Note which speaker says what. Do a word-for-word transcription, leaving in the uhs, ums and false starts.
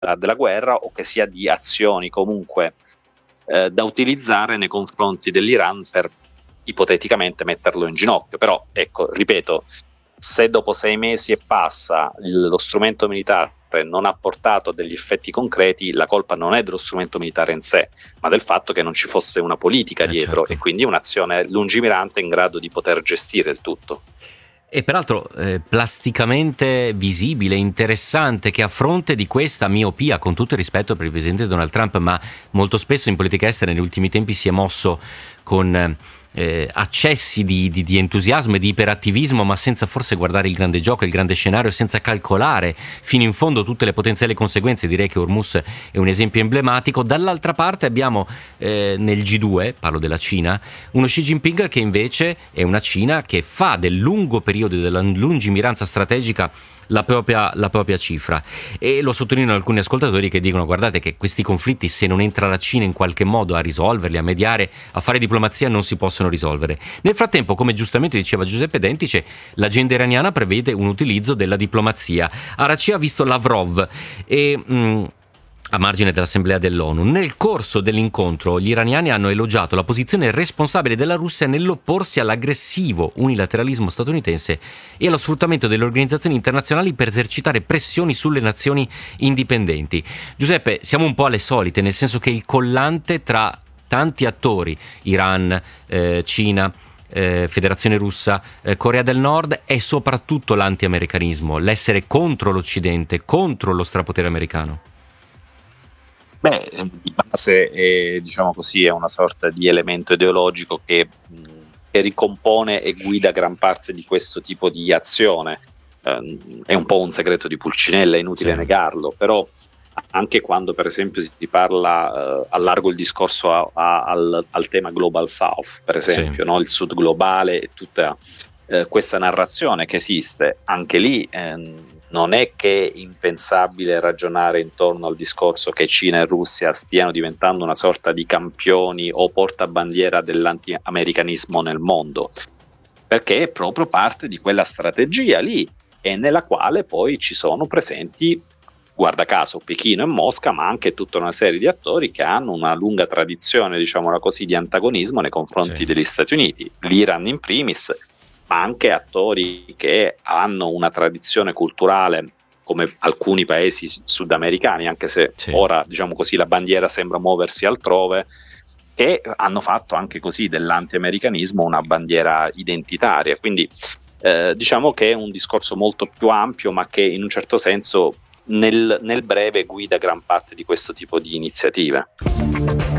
Speaker 1: della guerra o che sia di azioni comunque eh, da utilizzare nei confronti dell'Iran per ipoteticamente metterlo in ginocchio. Però ecco, ripeto, se dopo sei mesi e passa il, lo strumento militare non ha portato degli effetti concreti, la colpa non è dello strumento militare in sé, ma del fatto che non ci fosse una politica
Speaker 2: eh,
Speaker 1: dietro,
Speaker 2: certo.
Speaker 1: e quindi un'azione lungimirante in grado di poter gestire il tutto.
Speaker 2: E peraltro eh, plasticamente visibile, interessante, che a fronte di questa miopia, con tutto il rispetto per il presidente Donald Trump, ma molto spesso in politica estera negli ultimi tempi si è mosso con eh, accessi di, di, di entusiasmo e di iperattivismo, ma senza forse guardare il grande gioco, il grande scenario, senza calcolare fino in fondo tutte le potenziali conseguenze. Direi che Hormuz è un esempio emblematico. Dall'altra parte abbiamo eh, nel G due, parlo della Cina, uno Xi Jinping che invece è una Cina che fa del lungo periodo e della lungimiranza strategica la propria, la propria cifra, e lo sottolineano alcuni ascoltatori che dicono: guardate che questi conflitti, se non entra la Cina in qualche modo a risolverli, a mediare, a fare diplomazia, non si possono risolvere. Nel frattempo, come giustamente diceva Giuseppe Dentice, l'agenda iraniana prevede un utilizzo della diplomazia. Araci ha visto Lavrov e mh, a margine dell'Assemblea dell'ONU. Nel corso dell'incontro gli iraniani hanno elogiato la posizione responsabile della Russia nell'opporsi all'aggressivo unilateralismo statunitense e allo sfruttamento delle organizzazioni internazionali per esercitare pressioni sulle nazioni indipendenti. Giuseppe, siamo un po' alle solite, nel senso che il collante tra tanti attori, Iran, eh, Cina, Eh, Federazione Russa, eh, Corea del Nord, è soprattutto l'anti-americanismo, l'essere contro l'Occidente, contro lo strapotere americano.
Speaker 1: Beh, di base è, diciamo così, è una sorta di elemento ideologico che, che ricompone e guida gran parte di questo tipo di azione. Eh, è un po' un segreto di Pulcinella, è inutile
Speaker 2: sì.
Speaker 1: negarlo, però anche quando per esempio si parla, eh, allargo il discorso a, a, al, al tema Global South, per esempio, sì. no? Il Sud globale e tutta eh, questa narrazione che esiste, anche lì ehm, non è che è impensabile ragionare intorno al discorso che Cina e Russia stiano diventando una sorta di campioni o portabandiera dell'anti-americanismo nel mondo, perché è proprio parte di quella strategia lì, e nella quale poi ci sono presenti, guarda caso, Pechino e Mosca, ma anche tutta una serie di attori che hanno una lunga tradizione, diciamola così, di antagonismo nei confronti sì. degli Stati Uniti, l'Iran in primis, ma anche attori che hanno una tradizione culturale come alcuni paesi sudamericani, anche se sì. ora, diciamo così, la bandiera sembra muoversi altrove, che hanno fatto anche così dell'anti-americanismo una bandiera identitaria. Quindi eh, diciamo che è un discorso molto più ampio, ma che in un certo senso nel, nel breve guida gran parte di questo tipo di iniziative.